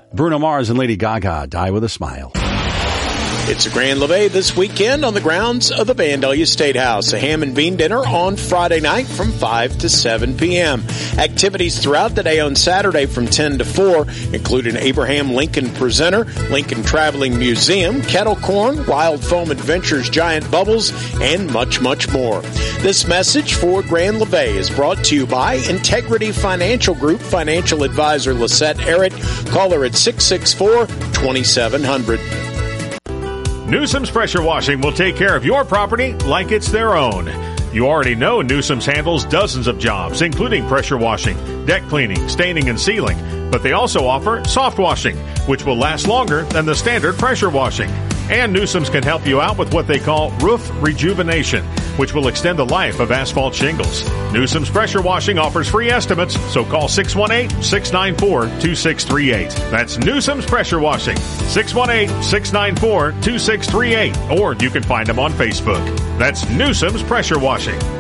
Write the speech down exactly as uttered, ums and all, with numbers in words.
Bruno Mars and Lady Gaga, Die With a Smile. It's a Grand Levee this weekend on the grounds of the Vandalia State House. A ham and bean dinner on Friday night from five to seven p.m. Activities throughout the day on Saturday from ten to four, including Abraham Lincoln Presenter, Lincoln Traveling Museum, Kettle Corn, Wild Foam Adventures, Giant Bubbles, and much, much more. This message for Grand Levee is brought to you by Integrity Financial Group, financial advisor Lisette Errett. Call her at six six four, two seven zero zero. Newsom's Pressure Washing will take care of your property like it's their own. You already know Newsom's handles dozens of jobs, including pressure washing, deck cleaning, staining, and sealing. But they also offer soft washing, which will last longer than the standard pressure washing. And Newsom's can help you out with what they call roof rejuvenation, which will extend the life of asphalt shingles. Newsom's Pressure Washing offers free estimates, so call six one eight, six nine four, two six three eight. That's Newsom's Pressure Washing, six one eight, six nine four, two six three eight. Or you can find them on Facebook. That's Newsom's Pressure Washing.